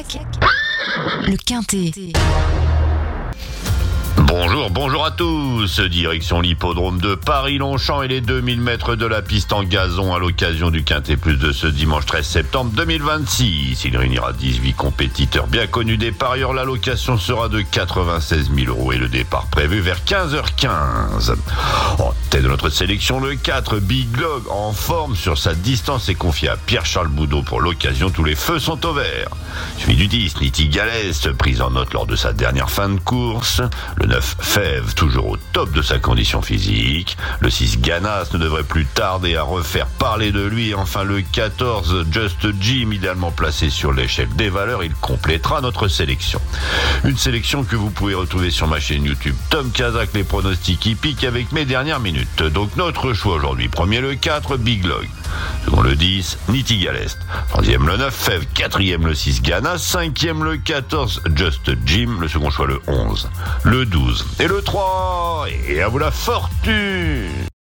Kazakh, le Quintet. Bonjour à tous. Direction l'hippodrome de Paris-Longchamp et les 2000 mètres de la piste en gazon à l'occasion du Quintet Plus de ce dimanche 13 septembre 2026. Il réunira 18 compétiteurs bien connus des parieurs. L'allocation sera de 96 000 € et le départ prévu vers 15h15. En tête de notre sélection, le 4, Big Log, en forme sur sa distance, est confié à Pierre-Charles Boudot pour l'occasion. Tous les feux sont au vert. Suivi du 10, Nitty Galès, prise en note lors de sa dernière fin de course. Le 9, Fève, toujours au top de sa condition physique. Le 6, Ganas, ne devrait plus tarder à refaire parler de lui. Et enfin, le 14, Just Jim, idéalement placé sur l'échelle des valeurs, il complétera notre sélection. Une sélection que vous pouvez retrouver sur ma chaîne YouTube Tom Kazakh, les pronostics hippiques avec mes dernières minutes. Donc notre choix aujourd'hui, premier le 4, Big Log. Second le 10, Nitty Galès. Troisième le 9, Fève. Quatrième le 6, Ganas. Cinquième le 14, Just Jim. Le second choix le 11, le 12 et le 3. Et à vous la fortune!